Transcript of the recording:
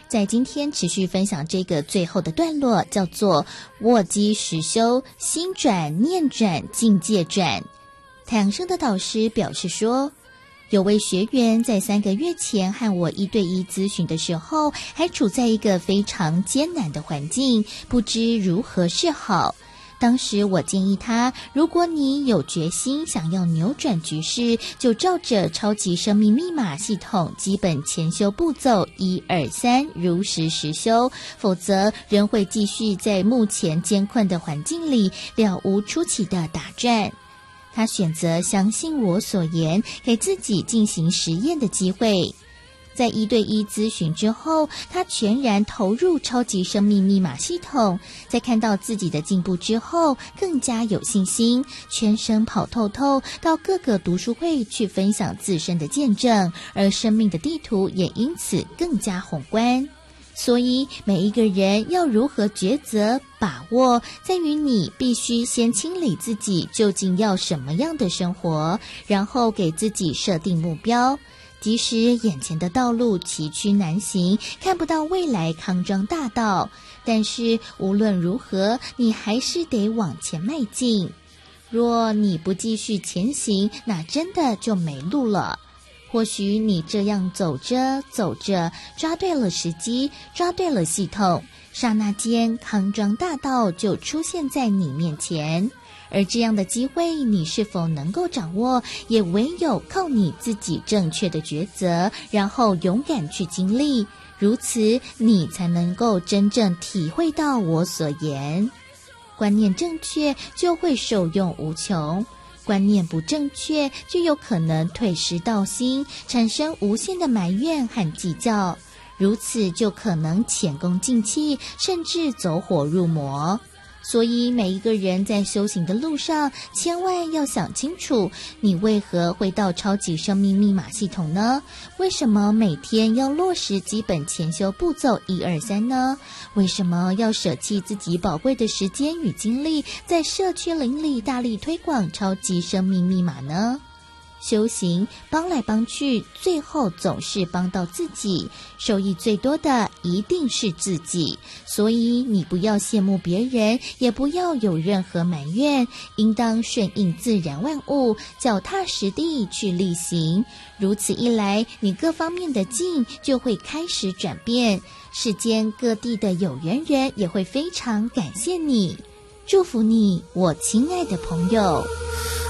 在今天持续分享这个最后的段落，叫做卧基实修，心转念转境界转。太阳升的导师表示说，有位学员在3个月前和我1对1咨询的时候，还处在一个非常艰难的环境，不知如何是好。当时我建议他，如果你有决心想要扭转局势，就照着超级生命密码系统基本前修步骤1、2、3如实实修，否则仍会继续在目前艰困的环境里了无出奇的打转。他选择相信我所言，给自己进行实验的机会。在1对1咨询之后，他全然投入超级生命密码系统，在看到自己的进步之后，更加有信心，全身跑透透，到各个读书会去分享自身的见证，而生命的地图也因此更加宏观。所以每一个人要如何抉择把握，在于你必须先清理自己究竟要什么样的生活，然后给自己设定目标。即使眼前的道路崎岖难行，看不到未来康庄大道，但是无论如何，你还是得往前迈进。若你不继续前行，那真的就没路了。或许你这样走着走着，抓对了时机，抓对了系统，刹那间康庄大道就出现在你面前。而这样的机会你是否能够掌握，也唯有靠你自己正确的抉择，然后勇敢去经历，如此你才能够真正体会到我所言。观念正确就会受用无穷，观念不正确就有可能退失道心，产生无限的埋怨和计较，如此就可能前功尽弃，甚至走火入魔。所以每一个人在修行的路上，千万要想清楚，你为何会到超级生命密码系统呢？为什么每天要落实基本前修步骤1、2、3呢？为什么要舍弃自己宝贵的时间与精力，在社区邻里大力推广超级生命密码呢？修行帮来帮去，最后总是帮到自己，受益最多的一定是自己。所以你不要羡慕别人，也不要有任何埋怨，应当顺应自然万物，脚踏实地去力行。如此一来，你各方面的境就会开始转变，世间各地的有缘人也会非常感谢你。祝福你，我亲爱的朋友。